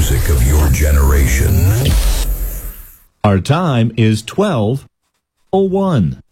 music of your generation. Our time is 12:01.